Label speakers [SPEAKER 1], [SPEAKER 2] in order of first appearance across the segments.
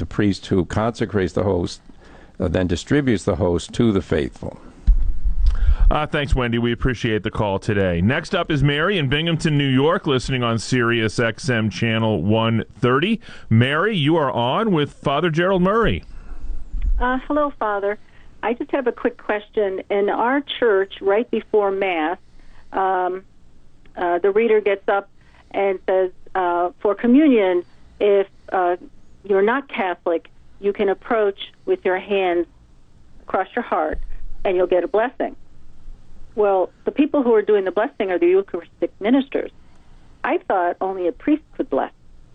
[SPEAKER 1] the priest who consecrates the host then distributes the host to the faithful.
[SPEAKER 2] Thanks, Wendy. We appreciate the call today. Next up is Mary in Binghamton, New York, listening on Sirius XM Channel 130. Mary, you are on with Father Gerald Murray.
[SPEAKER 3] Hello, Father. I just have a quick question. In our church, right before Mass, the reader gets up and says, for communion, if you're not Catholic, you can approach with your hands across your heart, and you'll get a blessing. Well, the people who are doing the blessing are the Eucharistic ministers. I thought only a priest could bless.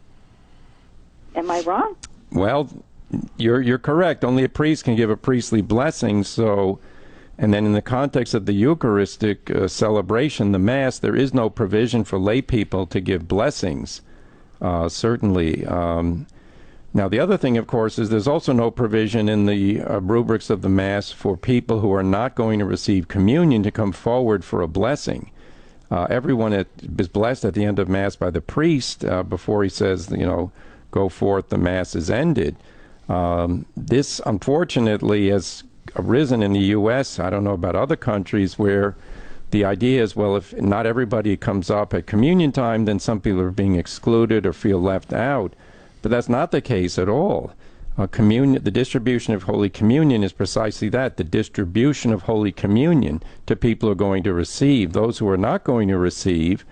[SPEAKER 3] Am I wrong?
[SPEAKER 1] Well, you're correct. Only a priest can give a priestly blessing. So, and then in the context of the Eucharistic celebration, the Mass, there is no provision for lay people to give blessings. Certainly. Now, the other thing, of course, is there's also no provision in the rubrics of the Mass for people who are not going to receive communion to come forward for a blessing. Everyone is blessed at the end of Mass by the priest before he says, go forth, the Mass is ended. This, unfortunately, has arisen in the U.S. I don't know about other countries where the idea is, well, if not everybody comes up at communion time, then some people are being excluded or feel left out. But that's not the case at all. The distribution of Holy Communion is precisely that, the distribution of Holy Communion to people who are going to receive. Those who are not going to receive,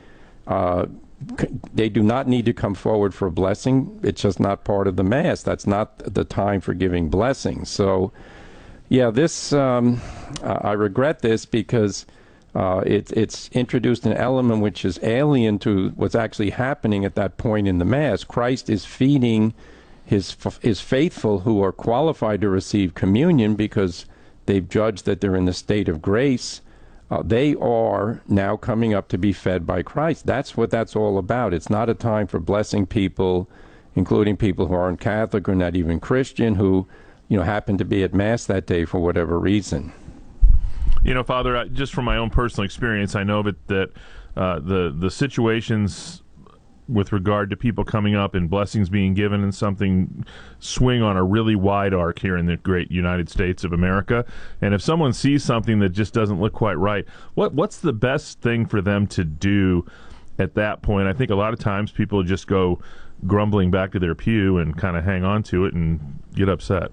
[SPEAKER 1] they do not need to come forward for a blessing. It's just not part of the Mass. That's not the time for giving blessings. So, yeah, this, I regret this because it's introduced an element which is alien to what's actually happening at that point in the Mass. Christ is feeding his faithful who are qualified to receive communion because they've judged that they're in the state of grace. They are now coming up to be fed by Christ. That's what that's all about. It's not a time for blessing people, including people who aren't Catholic or not even Christian, who happen to be at Mass that day for whatever reason.
[SPEAKER 2] Father, just from my own personal experience, I know that the situations with regard to people coming up and blessings being given and something swing on a really wide arc here in the great United States of America. And if someone sees something that just doesn't look quite right, what's the best thing for them to do at that point? I think a lot of times people just go grumbling back to their pew and kind of hang on to it and get upset.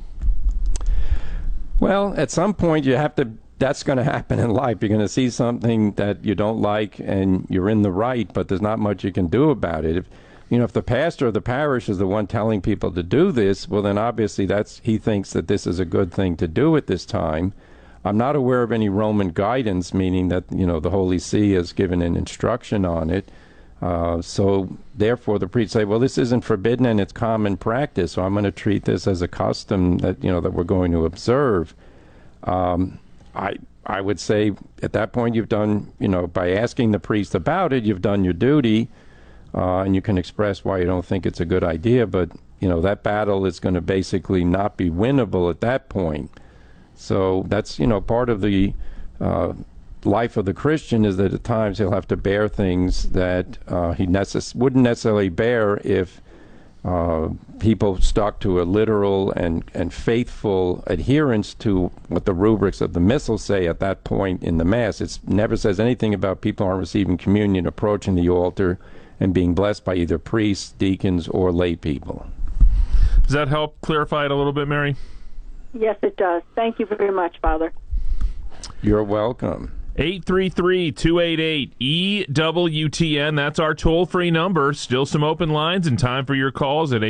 [SPEAKER 1] Well, at some point that's going to happen in life. You're going to see something that you don't like and you're in the right, but there's not much you can do about it. If the pastor of the parish is the one telling people to do this, well, then obviously he thinks that this is a good thing to do at this time. I'm not aware of any Roman guidance, meaning that, the Holy See has given an instruction on it. So therefore the priest say, well, this isn't forbidden and it's common practice, so I'm going to treat this as a custom that, that we're going to observe. I would say at that point you've done, by asking the priest about it, you've done your duty, and you can express why you don't think it's a good idea, but, that battle is going to basically not be winnable at that point. So that's, part of the life of the Christian is that at times he'll have to bear things that he wouldn't necessarily bear if people stuck to a literal and faithful adherence to what the rubrics of the Missal say at that point in the Mass. It never says anything about people aren't receiving communion, approaching the altar, and being blessed by either priests, deacons, or lay people.
[SPEAKER 2] Does that help clarify it a little bit, Mary?
[SPEAKER 3] Yes, it does. Thank you very much, Father.
[SPEAKER 1] You're welcome.
[SPEAKER 2] 833-288-EWTN. That's our toll-free number. Still some open lines and time for your calls at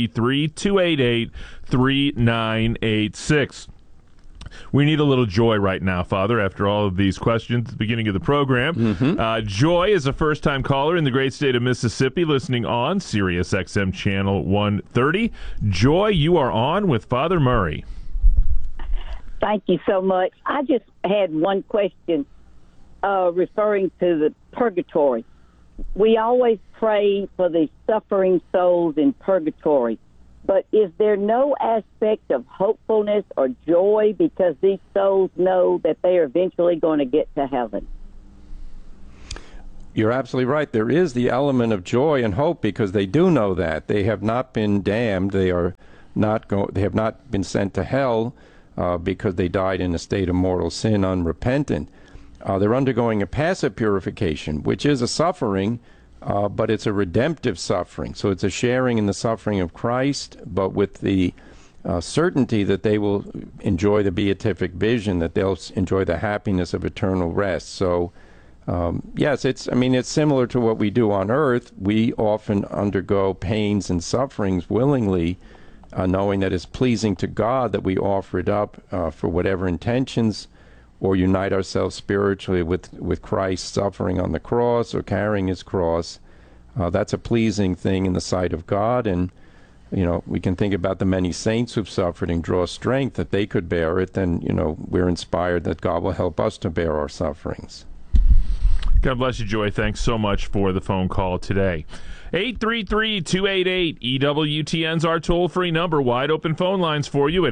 [SPEAKER 2] 833-288-3986. We need a little joy right now, Father, after all of these questions at the beginning of the program.
[SPEAKER 1] Mm-hmm.
[SPEAKER 2] Joy is a first-time caller in the great state of Mississippi listening on Sirius XM Channel 130. Joy, you are on with Father Murray.
[SPEAKER 4] Thank you so much. I just had one question referring to the purgatory. We always pray for the suffering souls in purgatory, but is there no aspect of hopefulness or joy because these souls know that they are eventually going to get to heaven?
[SPEAKER 1] You're absolutely right. There is the element of joy and hope because they do know that. They have not been damned. They are they have not been sent to hell because they died in a state of mortal sin, unrepentant. They're undergoing a passive purification, which is a suffering, but it's a redemptive suffering. So it's a sharing in the suffering of Christ, but with the certainty that they will enjoy the beatific vision, that they'll enjoy the happiness of eternal rest. So, yes, it's similar to what we do on earth. We often undergo pains and sufferings willingly, knowing that it's pleasing to God that we offer it up for whatever intentions, or unite ourselves spiritually with Christ suffering on the cross or carrying his cross. That's a pleasing thing in the sight of God, and we can think about the many saints who've suffered and draw strength that they could bear it. Then, we're inspired that God will help us to bear our sufferings.
[SPEAKER 2] God bless you, Joy. Thanks so much for the phone call today. 833-288-EWTN's our toll-free number. Wide open phone lines for you at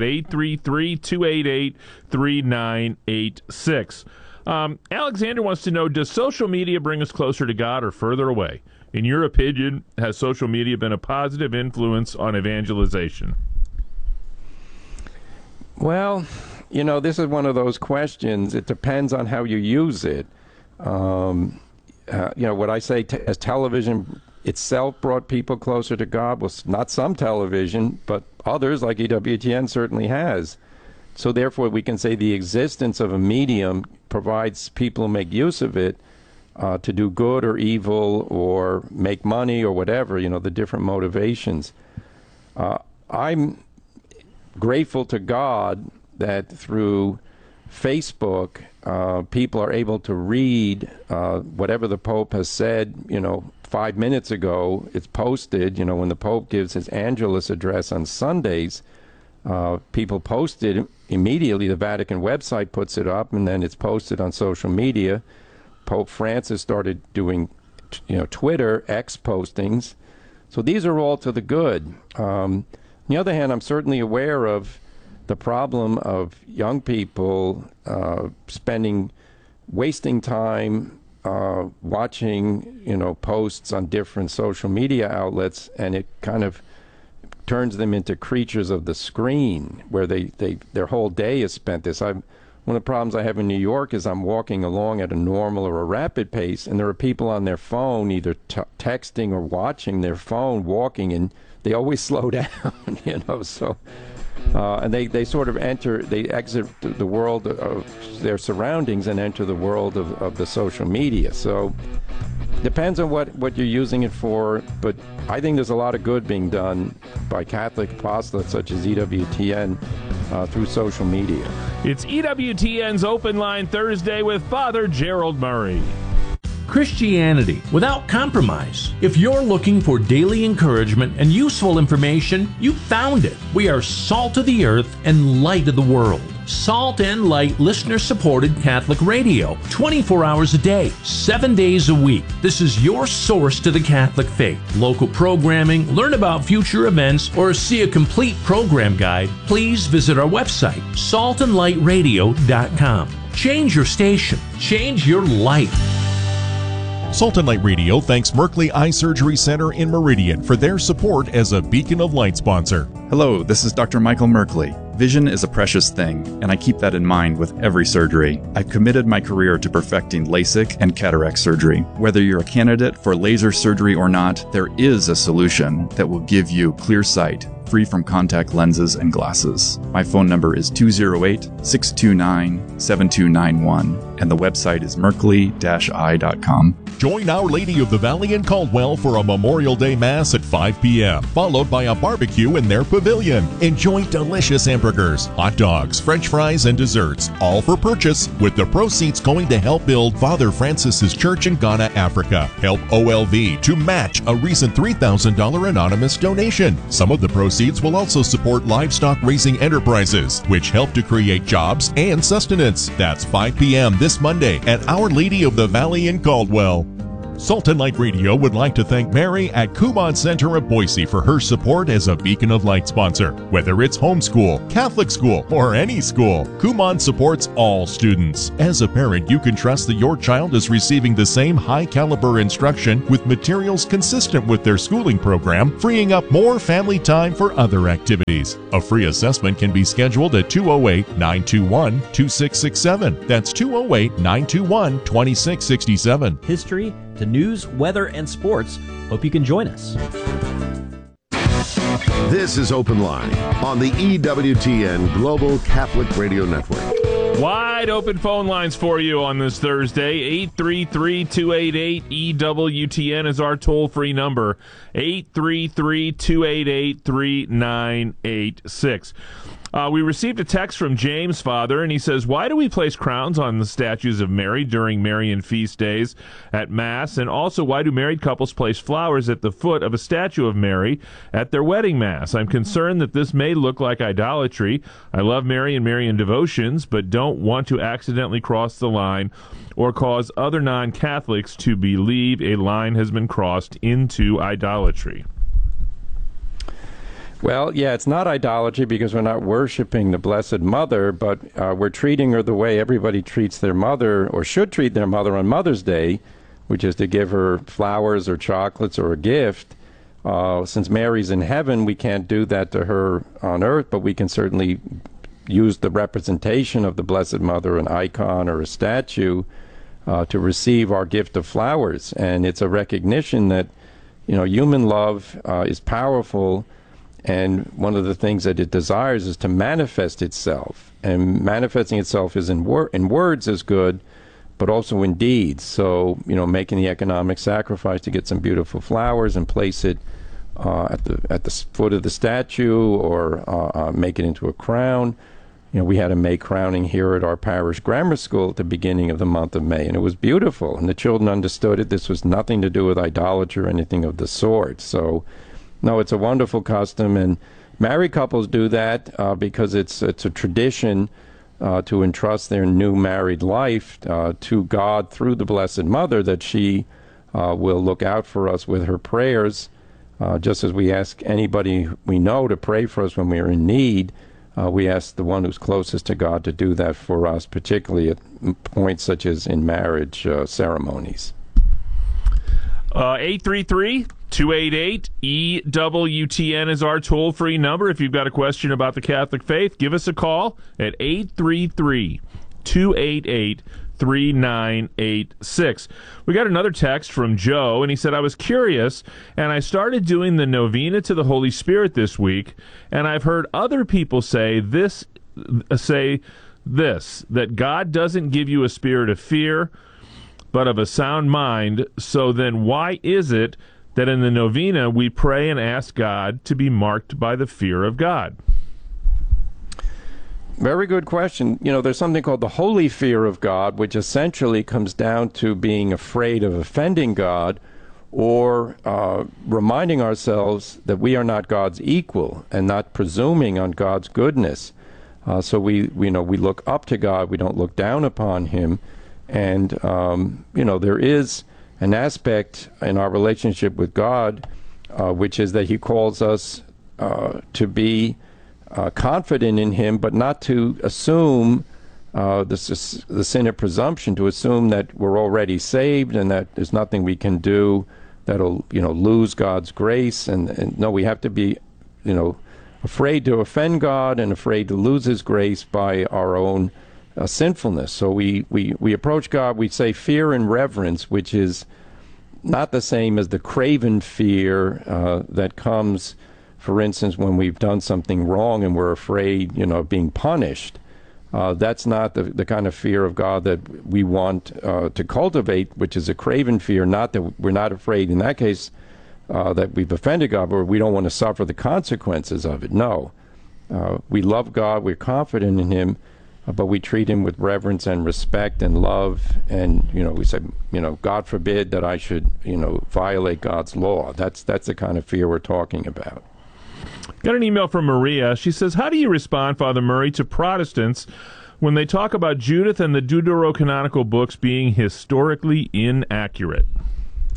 [SPEAKER 2] 833-288-3986. Alexander wants to know, does social media bring us closer to God or further away? In your opinion, has social media been a positive influence on evangelization?
[SPEAKER 1] Well, this is one of those questions. It depends on how you use it. What I say as television itself brought people closer to God was not some television, but others like EWTN certainly has. So therefore, we can say the existence of a medium provides people who make use of it to do good or evil or make money or whatever, the different motivations. I'm grateful to God that through Facebook, people are able to read whatever the Pope has said, 5 minutes ago. It's posted, when the Pope gives his Angelus address on Sundays, people post it immediately. The Vatican website puts it up, and then it's posted on social media. Pope Francis started doing, Twitter, X postings. So these are all to the good. On the other hand, I'm certainly aware of the problem of young people wasting time watching, posts on different social media outlets, and it kind of turns them into creatures of the screen, where their whole day is spent this. One of the problems I have in New York is I'm walking along at a normal or a rapid pace, and there are people on their phone either texting or watching their phone, walking, and they always slow down, so... and they sort of exit the world of their surroundings and enter the world of the social media. So depends on what you're using it for, but I think there's a lot of good being done by Catholic apostolates such as EWTN through social media.
[SPEAKER 2] It's EWTN's Open Line Thursday with Father Gerald Murray.
[SPEAKER 5] Christianity without compromise. If you're looking for daily encouragement and useful information, you found it. We are salt of the earth and light of the world. Salt and Light listener-supported Catholic radio, 24 hours a day, 7 days a week. This is your source to the Catholic faith. Local programming, learn about future events, or see a complete program guide, please visit our website, saltandlightradio.com. Change your station. Change your life.
[SPEAKER 6] Salt and Light Radio thanks Merkley Eye Surgery Center in Meridian for their support as a Beacon of Light sponsor.
[SPEAKER 7] Hello, this is Dr. Michael Merkley. Vision is a precious thing, and I keep that in mind with every surgery. I've committed my career to perfecting LASIK and cataract surgery. Whether you're a candidate for laser surgery or not, there is a solution that will give you clear sight, free from contact lenses and glasses. My phone number is 208-629-7291, and the website is merkley-eye.com.
[SPEAKER 6] Join Our Lady of the Valley in Caldwell for a Memorial Day Mass at 5 p.m., followed by a barbecue in their pavilion. Enjoy delicious hamburgers, hot dogs, French fries, and desserts, all for purchase, with the proceeds going to help build Father Francis's church in Ghana, Africa. Help OLV to match a recent $3,000 anonymous donation. Some of the proceeds will also support livestock raising enterprises, which help to create jobs and sustenance. That's 5 p.m. this Monday at Our Lady of the Valley in Caldwell. Salt and Light Radio would like to thank Mary at Kumon Center of Boise for her support as a Beacon of Light sponsor. Whether it's homeschool, Catholic school, or any school, Kumon supports all students. As a parent, you can trust that your child is receiving the same high-caliber instruction with materials consistent with their schooling program, freeing up more family time for other activities. A free assessment can be scheduled at 208-921-2667. That's 208-921-2667.
[SPEAKER 8] History to news, weather, and sports. Hope you can join us.
[SPEAKER 9] This is Open Line on the EWTN Global Catholic Radio Network.
[SPEAKER 2] Wide open phone lines for you on this Thursday. 833-288-EWTN is our toll-free number. 833-288-3986. We received a text from James, Father, and he says, why do we place crowns on the statues of Mary during Marian feast days at Mass? And also, why do married couples place flowers at the foot of a statue of Mary at their wedding Mass? I'm concerned that this may look like idolatry. I love Mary and Marian devotions, but don't want to accidentally cross the line or cause other non-Catholics to believe a line has been crossed into idolatry.
[SPEAKER 1] Well, yeah, it's not idolatry because we're not worshiping the Blessed Mother, but we're treating her the way everybody treats their mother, or should treat their mother on Mother's Day, which is to give her flowers or chocolates or a gift. Since Mary's in heaven, we can't do that to her on earth, but we can certainly use the representation of the Blessed Mother, an icon or a statue, to receive our gift of flowers. And it's a recognition that, human love is powerful. And one of the things that it desires is to manifest itself. And manifesting itself is in words is good, but also in deeds. So, making the economic sacrifice to get some beautiful flowers and place it at the foot of the statue, or make it into a crown. We had a May crowning here at our parish grammar school at the beginning of the month of May, and it was beautiful. And the children understood it. This was nothing to do with idolatry or anything of the sort. So, no, it's a wonderful custom, and married couples do that because it's a tradition to entrust their new married life to God through the Blessed Mother, that she will look out for us with her prayers, just as we ask anybody we know to pray for us when we are in need. We ask the one who's closest to God to do that for us, particularly at points such as in marriage ceremonies.
[SPEAKER 2] 833-288-EWTN is our toll-free number. If you've got a question about the Catholic faith, give us a call at 833-288-3986. We got another text from Joe, and he said, I was curious, and I started doing the novena to the Holy Spirit this week, and I've heard other people say this, that God doesn't give you a spirit of fear, but of a sound mind. So then why is it that in the novena we pray and ask God to be marked by the fear of God?
[SPEAKER 1] Very good question. There's something called the holy fear of God, which essentially comes down to being afraid of offending God, or reminding ourselves that we are not God's equal and not presuming on God's goodness. So we look up to God. We don't look down upon him. And, there is an aspect in our relationship with God, which is that he calls us to be confident in him, but not to assume the sin of presumption, to assume that we're already saved and that there's nothing we can do that'll, lose God's grace. And no, we have to be, afraid to offend God and afraid to lose his grace by our own sinfulness. So we approach God, we say fear and reverence, which is not the same as the craven fear that comes, for instance, when we've done something wrong and we're afraid, of being punished. That's not the kind of fear of God that we want to cultivate, which is a craven fear. Not that we're not afraid in that case that we've offended God, but we don't want to suffer the consequences of it. No. We love God, we're confident in him, but we treat him with reverence and respect and love, and we say, God forbid that I should, violate God's law. That's the kind of fear we're talking about.
[SPEAKER 2] Got an email from Maria. She says, how do you respond, Father Murray, to Protestants when they talk about Judith and the Deuterocanonical books being historically inaccurate?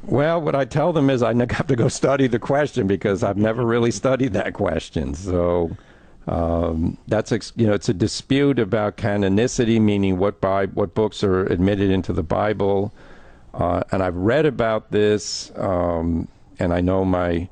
[SPEAKER 1] Well, what I tell them is I have to go study the question because I've never really studied that question. So it's a dispute about canonicity, meaning what books are admitted into the Bible. And I've read about this, and I know my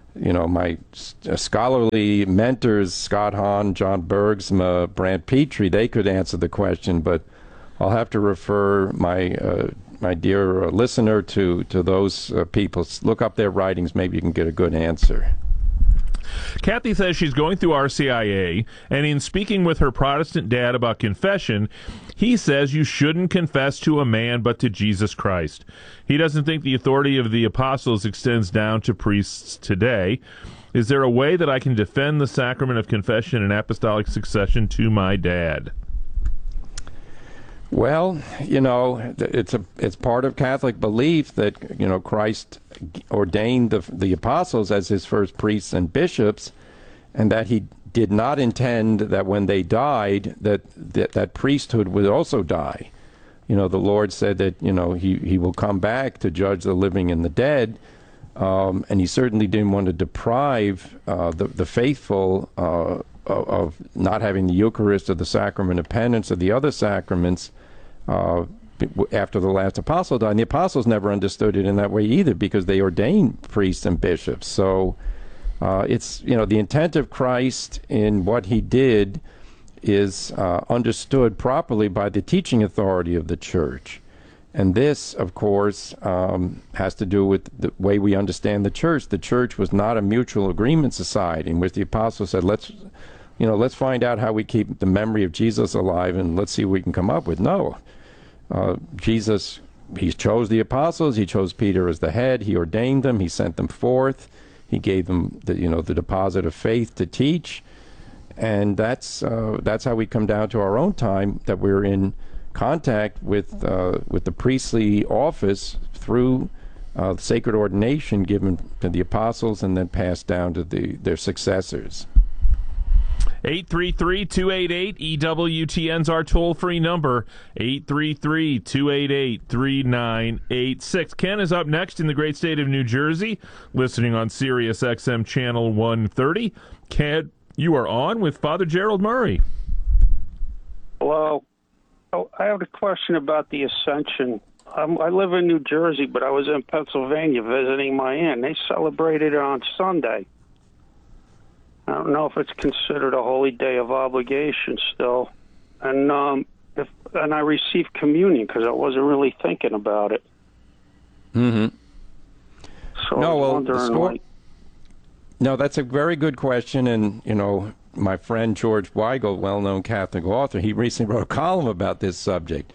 [SPEAKER 1] scholarly mentors, Scott Hahn, John Bergsma, Brant Petrie, they could answer the question, but I'll have to refer my dear listener to those people. Look up their writings. Maybe you can get a good answer.
[SPEAKER 2] Kathy says she's going through RCIA, and in speaking with her Protestant dad about confession, he says you shouldn't confess to a man but to Jesus Christ. He doesn't think the authority of the apostles extends down to priests today. Is there a way that I can defend the sacrament of confession and apostolic succession to my dad?
[SPEAKER 1] Well, it's part of Catholic belief that, Christ ordained the apostles as his first priests and bishops, and that he did not intend that when they died that priesthood would also die. The Lord said that, he will come back to judge the living and the dead, and he certainly didn't want to deprive the faithful of not having the Eucharist or the sacrament of penance or the other sacraments after the last apostle died. And the apostles never understood it in that way either, because they ordained priests and bishops. So it's, the intent of Christ in what he did is understood properly by the teaching authority of the Church. And this, of course, has to do with the way we understand the Church. The Church was not a mutual agreement society in which the apostles said, let's find out how we keep the memory of Jesus alive and let's see what we can come up with. No. Jesus, he chose the apostles. He chose Peter as the head. He ordained them. He sent them forth. He gave them the deposit of faith to teach. And that's how we come down to our own time, that we're in contact with the priestly office through sacred ordination given to the apostles and then passed down to their successors.
[SPEAKER 2] 833-288-EWTN's our toll-free number, 833-288-3986. Ken is up next in the great state of New Jersey, listening on Sirius XM Channel 130. Ken, you are on with Father Gerald Murray.
[SPEAKER 10] Hello. I have a question about the Ascension. I live in New Jersey, but I was in Pennsylvania visiting my aunt. They celebrated it on Sunday. I don't know if it's considered a holy day of obligation still. And I received communion because I wasn't really thinking about it.
[SPEAKER 1] Mm-hmm.
[SPEAKER 10] So I was wondering,
[SPEAKER 1] No, that's a very good question. And, my friend George Weigel, well-known Catholic author, he recently wrote a column about this subject.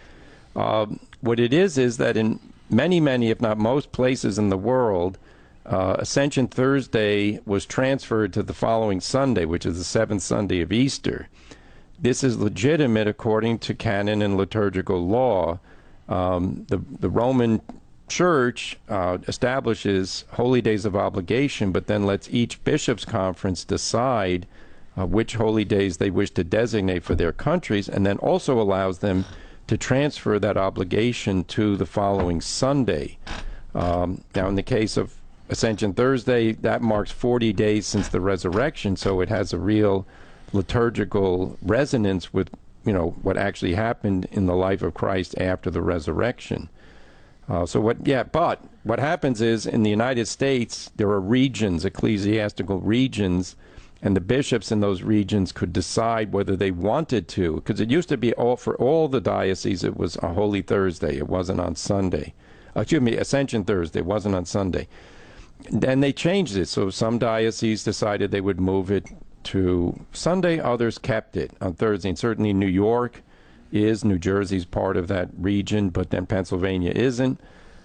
[SPEAKER 1] What it is that in many, if not most places in the world, Ascension Thursday was transferred to the following Sunday, which is the seventh Sunday of Easter. This is legitimate according to canon and liturgical law. The Roman Church establishes holy days of obligation, but then lets each bishop's conference decide which holy days they wish to designate for their countries, and then also allows them to transfer that obligation to the following Sunday. Now, in the case of Ascension Thursday, that marks 40 days since the resurrection, so it has a real liturgical resonance with, what actually happened in the life of Christ after the resurrection. But what happens is, in the United States, there are regions, ecclesiastical regions, and the bishops in those regions could decide whether they wanted to, because it used to be for all the dioceses, it was a Holy Thursday. It wasn't on Sunday. Ascension Thursday. It wasn't on Sunday. And they changed it. So some dioceses decided they would move it to Sunday. Others kept it on Thursday. And certainly New York New Jersey's part of that region, but then Pennsylvania isn't.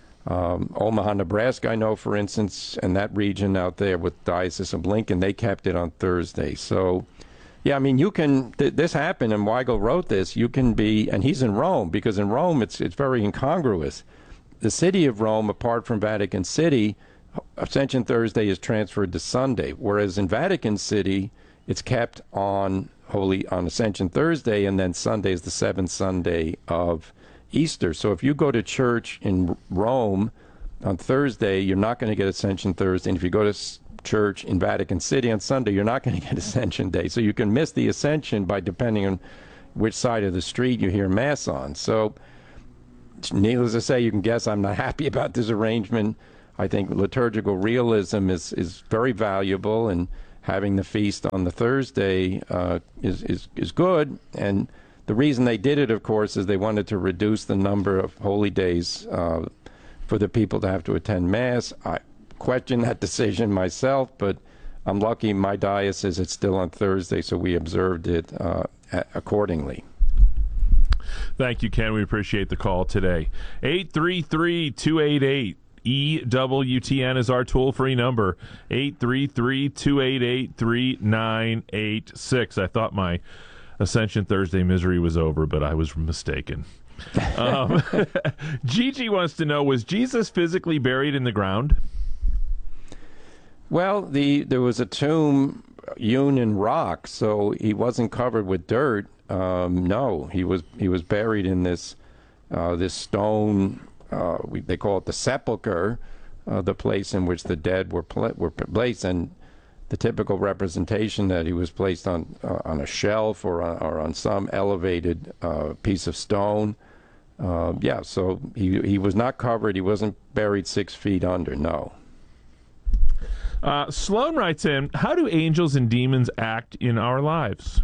[SPEAKER 1] Omaha, Nebraska, I know, for instance, and that region out there with Diocese of Lincoln, they kept it on Thursday. So, yeah, I mean, you can, this happened, and Weigel wrote this, you can be, and he's in Rome, because in Rome it's very incongruous. The city of Rome, apart from Vatican City, Ascension Thursday is transferred to Sunday, whereas in Vatican City, it's kept on Ascension Thursday, and then Sunday is the seventh Sunday of Easter. So if you go to church in Rome on Thursday, you're not going to get Ascension Thursday. And if you go to church in Vatican City on Sunday, you're not going to get Ascension Day. So you can miss the Ascension by depending on which side of the street you hear Mass on. So needless to say, you can guess I'm not happy about this arrangement. I think liturgical realism is very valuable, and having the feast on the Thursday is good. And the reason they did it, of course, is they wanted to reduce the number of holy days for the people to have to attend Mass. I question that decision myself, but I'm lucky my diocese it's still on Thursday, so we observed it accordingly.
[SPEAKER 2] Thank you, Ken. We appreciate the call today. 833-288. EWTN is our toll-free number, 833-288-3986. I thought my Ascension Thursday misery was over, but I was mistaken. Gigi wants to know, was Jesus physically buried in the ground?
[SPEAKER 1] Well, there was a tomb hewn in rock, so he wasn't covered with dirt. No, he was buried in this stone. They call it the sepulcher, the place in which the dead were placed, and the typical representation that he was placed on a shelf or on some elevated piece of stone. So he was not covered. He wasn't buried 6 feet under. No.
[SPEAKER 2] Sloan writes in, how do angels and demons act in our lives?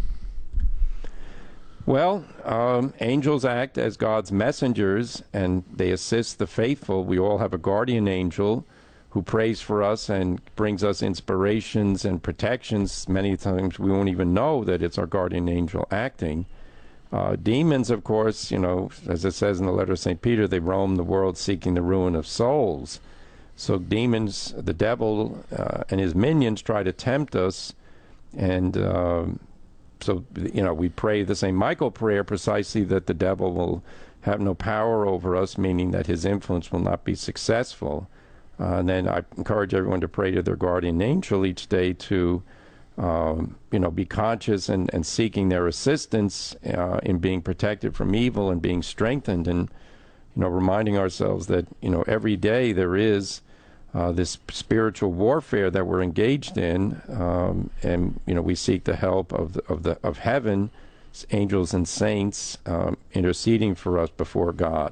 [SPEAKER 1] Well, angels act as God's messengers, and they assist the faithful. We all have a guardian angel who prays for us and brings us inspirations and protections. Many times we won't even know that it's our guardian angel acting. Demons, of course, as it says in the letter of St. Peter, they roam the world seeking the ruin of souls. So demons, the devil and his minions try to tempt us, and so, we pray the St. Michael prayer precisely that the devil will have no power over us, meaning that his influence will not be successful. And then I encourage everyone to pray to their guardian angel each day to, be conscious and seeking their assistance in being protected from evil and being strengthened, and, reminding ourselves that, every day there is this spiritual warfare that we're engaged in, and we seek the help of heaven, angels and saints interceding for us before God.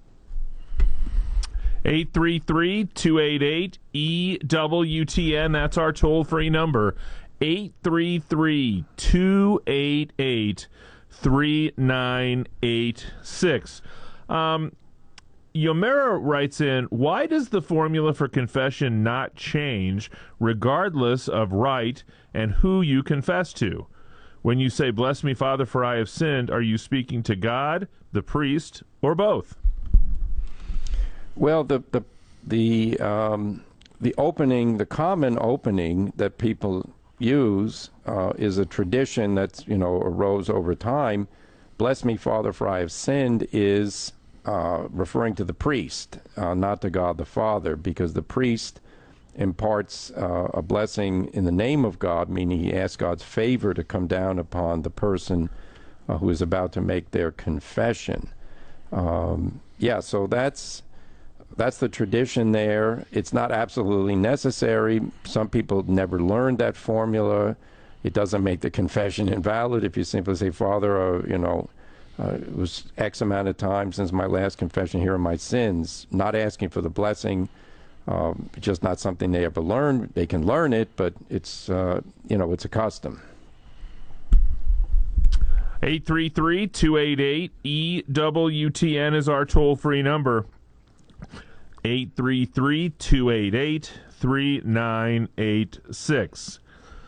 [SPEAKER 2] 833-288-EWTN. That's our toll-free number. 833-288-3986. Yomera writes in, why does the formula for confession not change regardless of rite and who you confess to? When you say, bless me, Father, for I have sinned, are you speaking to God, the priest, or both?
[SPEAKER 1] Well, the opening, the common opening that people use is a tradition that's, arose over time. Bless me, Father, for I have sinned is referring to the priest, not to God the Father, because the priest imparts a blessing in the name of God, meaning he asks God's favor to come down upon the person who is about to make their confession. So that's the tradition there. It's not absolutely necessary. Some people never learned that formula. It doesn't make the confession invalid if you simply say, Father, it was X amount of time since my last confession, here are my sins. Not asking for the blessing, just not something they ever learned. They can learn it, but it's, it's a custom.
[SPEAKER 2] 833-288-EWTN is our toll-free number. 833-288-3986.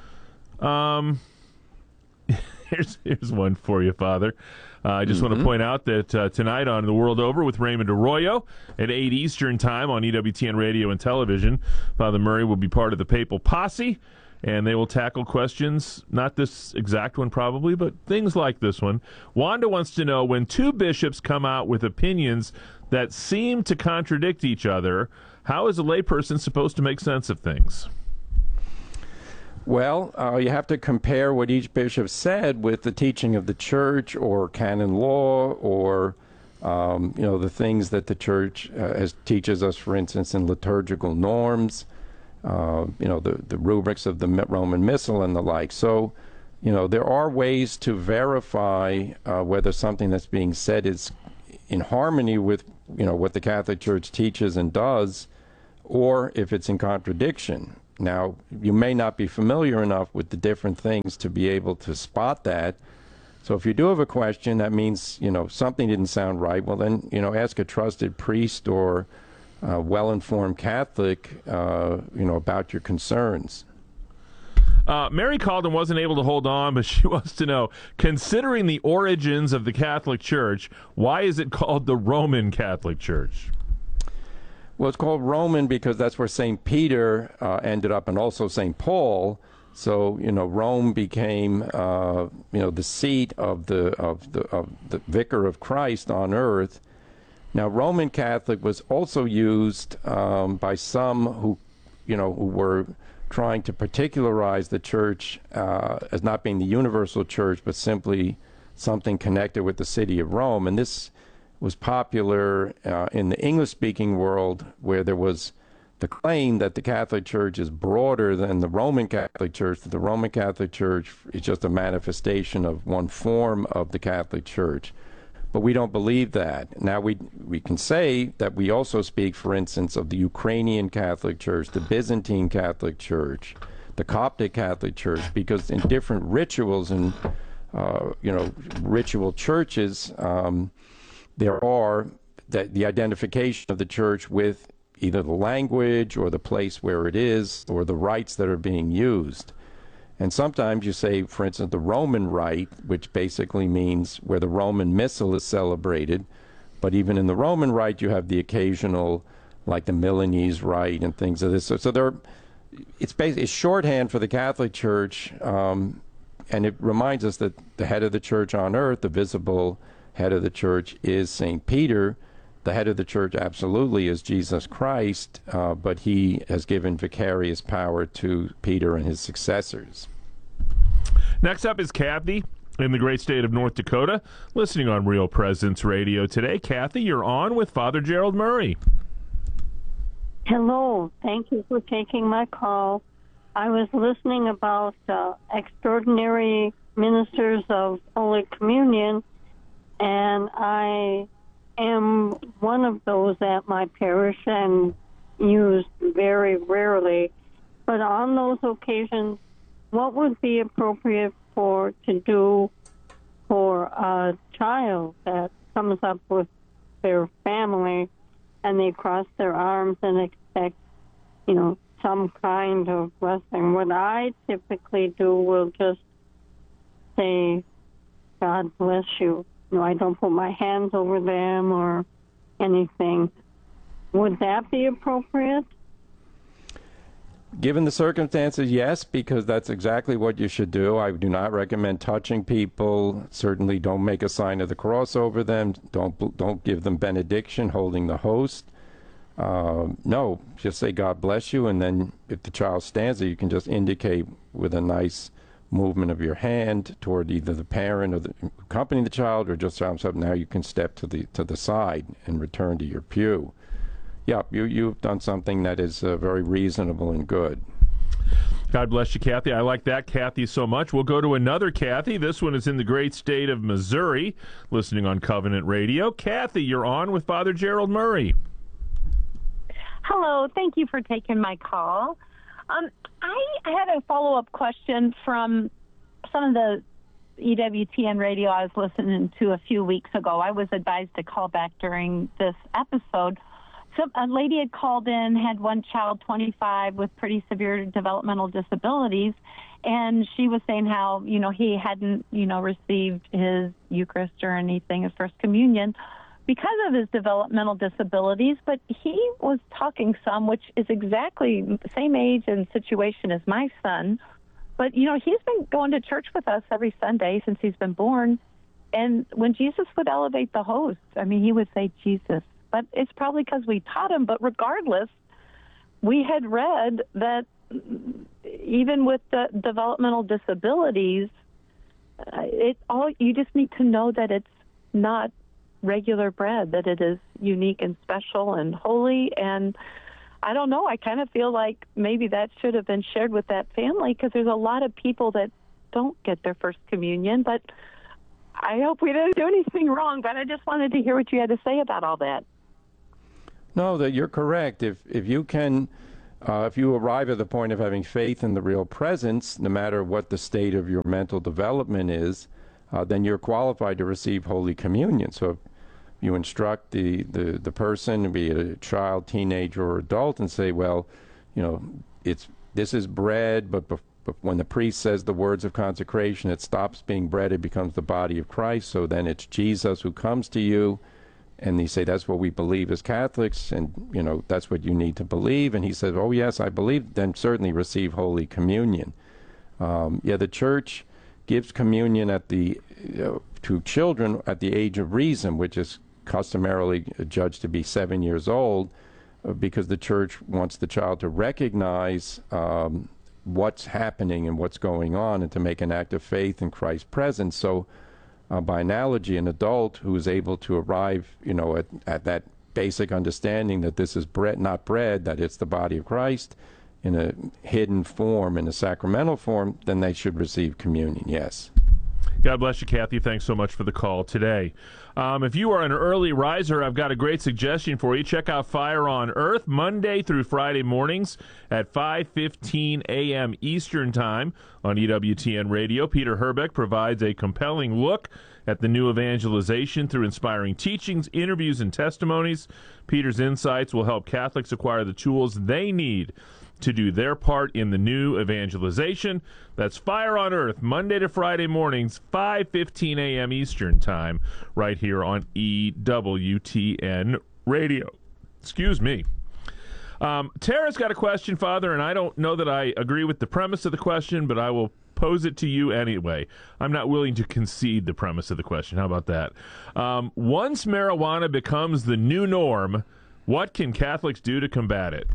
[SPEAKER 2] Here's one for you, Father. I just want to point out that tonight on The World Over with Raymond Arroyo at 8 Eastern Time on EWTN Radio and Television, Father Murray will be part of the Papal Posse, and they will tackle questions, not this exact one probably, but things like this one. Wanda wants to know, when two bishops come out with opinions that seem to contradict each other, how is a layperson supposed to make sense of things?
[SPEAKER 1] Well, you have to compare what each bishop said with the teaching of the Church or canon law or The things that the church teaches us, for instance, in liturgical norms, the rubrics of the Roman Missal and the like. So, there are ways to verify whether something that's being said is in harmony with, what the Catholic Church teaches and does, or if it's in contradiction. Now, you may not be familiar enough with the different things to be able to spot that. So if you do have a question, that means, something didn't sound right. Well, then, ask a trusted priest or well-informed Catholic, about your concerns.
[SPEAKER 2] Mary called and wasn't able to hold on, but she wants to know, considering the origins of the Catholic Church, why is it called the Roman Catholic Church?
[SPEAKER 1] Well, it's called Roman because that's where St. Peter ended up, and also St. Paul. So, Rome became, the seat of the Vicar of Christ on earth. Now, Roman Catholic was also used by some who were trying to particularize the church as not being the universal church, but simply something connected with the city of Rome. And this was popular in the English-speaking world, where there was the claim that the Catholic Church is broader than the Roman Catholic Church, that the Roman Catholic Church is just a manifestation of one form of the Catholic Church. But we don't believe that. Now, we can say that we also speak, for instance, of the Ukrainian Catholic Church, the Byzantine Catholic Church, the Coptic Catholic Church, because in different rituals and, ritual churches, there are the identification of the church with either the language or the place where it is or the rites that are being used. And sometimes you say, for instance, the Roman Rite, which basically means where the Roman Missal is celebrated. But even in the Roman Rite, you have the occasional, like the Milanese Rite and things of this. So it's shorthand for the Catholic Church, and it reminds us that the head of the church on earth, the visible head of the church, is St. Peter. The head of the church absolutely is Jesus Christ, but he has given vicarious power to Peter and his successors.
[SPEAKER 2] Next up is Kathy in the great state of North Dakota, listening on Real Presence Radio today. Kathy, you're on with Father Gerald Murray.
[SPEAKER 11] Hello. Thank you for taking my call. I was listening about extraordinary ministers of Holy Communion, and I am one of those at my parish and used very rarely. But on those occasions, what would be appropriate to do for a child that comes up with their family and they cross their arms and expect, some kind of blessing? What I typically do will just say, God bless you. I don't put my hands over them or anything. Would that be appropriate?
[SPEAKER 1] Given the circumstances, yes, because that's exactly what you should do. I do not recommend touching people. Certainly don't make a sign of the cross over them. Don't give them benediction, holding the host. No, just say God bless you, and then if the child stands there, you can just indicate with a nice movement of your hand toward either the parent or accompanying the child, or just something. Now you can step to the side and return to your pew. Yeah, you've done something that is very reasonable and good.
[SPEAKER 2] God bless you, Kathy. I like that, Kathy, so much. We'll go to another Kathy. This one is in the great state of Missouri, listening on Covenant Radio. Kathy, you're on with Father Gerald Murray.
[SPEAKER 12] Hello. Thank you for taking my call. I had a follow-up question from some of the EWTN radio I was listening to a few weeks ago. I was advised to call back during this episode. So a lady had called in, had one child, 25, with pretty severe developmental disabilities, and she was saying how, he hadn't, received his Eucharist or anything, his First Communion, because of his developmental disabilities, but he was talking some, which is exactly the same age and situation as my son. But, he's been going to church with us every Sunday since he's been born. And when Jesus would elevate the host, he would say Jesus. But it's probably because we taught him. But regardless, we had read that even with the developmental disabilities, you just need to know that it's not
[SPEAKER 13] regular bread, that it is unique and special and holy. And I don't know, I kind of feel like maybe that should have been shared with that family, because there's a lot of people that don't get their first communion. But I hope we didn't do anything wrong, but I just wanted to hear what you had to say about all that.
[SPEAKER 1] No, that you're correct. If you can, if you arrive at the point of having faith in the real presence, no matter what the state of your mental development is, then you're qualified to receive Holy Communion. So if you instruct the person, be it a child, teenager, or adult, and say, well, this is bread, but when the priest says the words of consecration, it stops being bread, it becomes the body of Christ. So then it's Jesus who comes to you, and you say, that's what we believe as Catholics, and that's what you need to believe. And he says, oh yes, I believe. Then certainly receive Holy Communion. The Church gives communion to children at the age of reason, which is customarily judged to be 7 years old, because the Church wants the child to recognize what's happening and what's going on, and to make an act of faith in Christ's presence. So by analogy, an adult who is able to arrive, at that basic understanding that this is bread, not bread, that it's the body of Christ in a hidden form, in a sacramental form, then they should receive communion, yes.
[SPEAKER 2] God bless you, Kathy. Thanks so much for the call today. If you are an early riser, I've got a great suggestion for you. Check out Fire on Earth Monday through Friday mornings at 5:15 a.m. Eastern Time on EWTN Radio. Peter Herbeck provides a compelling look at the new evangelization through inspiring teachings, interviews, and testimonies. Peter's insights will help Catholics acquire the tools they need to do their part in the new evangelization. That's Fire on Earth, Monday to Friday mornings, 5:15 a.m. Eastern Time, right here on EWTN Radio. Excuse me. Tara's got a question, Father, and I don't know that I agree with the premise of the question, but I will pose it to you anyway. I'm not willing to concede the premise of the question. How about that? Once marijuana becomes the new norm, what can Catholics do to combat it?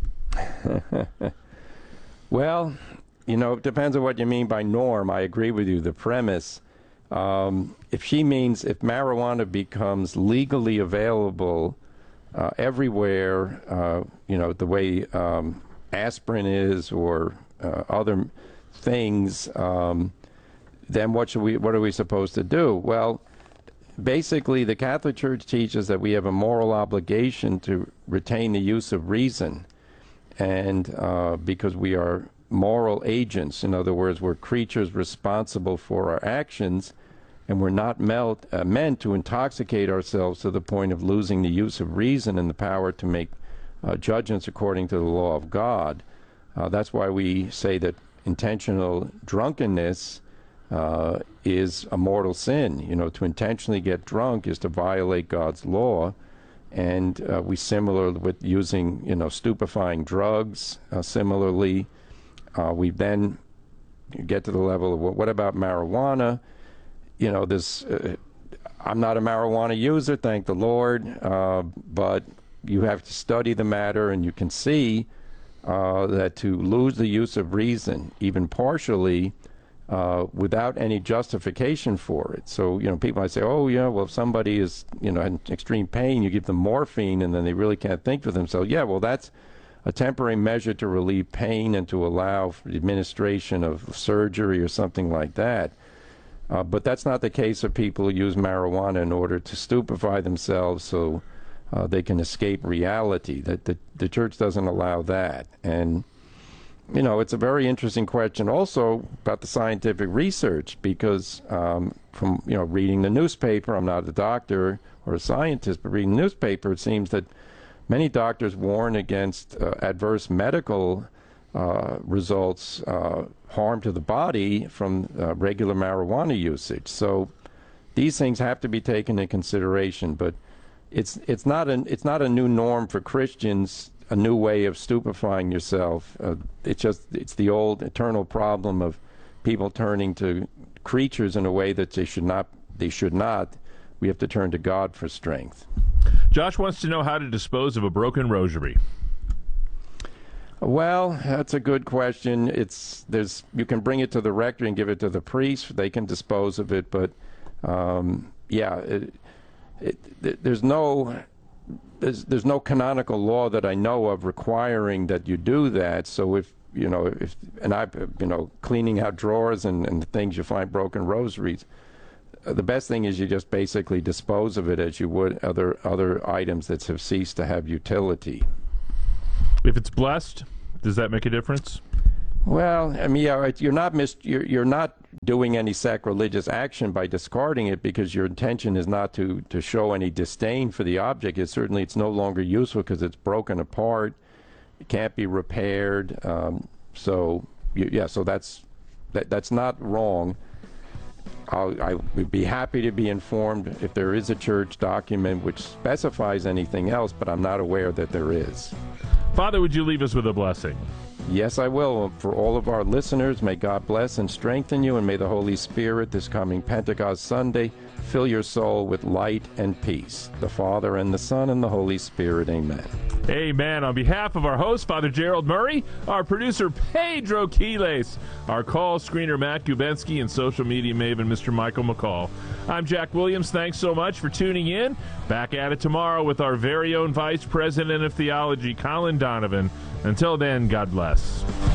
[SPEAKER 1] Well, it depends on what you mean by norm. I agree with you, the premise. If marijuana becomes legally available everywhere, the way aspirin is, or other things, then what are we supposed to do? Well, basically, the Catholic Church teaches that we have a moral obligation to retain the use of reason. And because we are moral agents, in other words, we're creatures responsible for our actions, and we're not meant to intoxicate ourselves to the point of losing the use of reason and the power to make judgments according to the law of God. That's why we say that intentional drunkenness is a mortal sin. To intentionally get drunk is to violate God's law. And we similar with using, stupefying drugs. Similarly, we then get to the level of what about marijuana? I'm not a marijuana user, thank the Lord, but you have to study the matter, and you can see that to lose the use of reason, even partially, without any justification for it. So, people might say, oh, yeah, well, if somebody is, in extreme pain, you give them morphine and then they really can't think for themselves. Yeah, well, that's a temporary measure to relieve pain and to allow for the administration of surgery or something like that. But that's not the case of people who use marijuana in order to stupefy themselves so they can escape reality. The Church doesn't allow that. And it's a very interesting question also about the scientific research, because from reading the newspaper, I'm not a doctor or a scientist, but reading the newspaper, it seems that many doctors warn against adverse medical results, harm to the body from regular marijuana usage. So these things have to be taken into consideration, but it's not a new norm for Christians, a new way of stupefying yourself. It's the old eternal problem of people turning to creatures in a way that they should not. We have to turn to God for strength.
[SPEAKER 2] Josh wants to know how to dispose of a broken rosary.
[SPEAKER 1] Well, that's a good question. You can bring it to the rector and give it to the priest. They can dispose of it, but there's no canonical law that I know of requiring that you do that. So if cleaning out drawers and things you find broken rosaries, the best thing is you just basically dispose of it as you would other items that have ceased to have utility.
[SPEAKER 2] If it's blessed, does that make a difference?
[SPEAKER 1] Well, I mean, you're not doing any sacrilegious action by discarding it, because your intention is not to show any disdain for the object. It's no longer useful because it's broken apart. It can't be repaired. So that's not wrong. I would be happy to be informed if there is a church document which specifies anything else, but I'm not aware that there is.
[SPEAKER 2] Father, would you leave us with a blessing?
[SPEAKER 1] Yes, I will. For all of our listeners, may God bless and strengthen you, and may the Holy Spirit this coming Pentecost Sunday fill your soul with light and peace. The Father and the Son and the Holy Spirit. Amen.
[SPEAKER 2] Amen. On behalf of our host, Father Gerald Murray, our producer, Pedro Quiles, our call screener, Matt Gubensky, and social media maven, Mr. Michael McCall, I'm Jack Williams. Thanks so much for tuning in. Back at it tomorrow with our very own Vice President of Theology, Colin Donovan. Until then, God bless.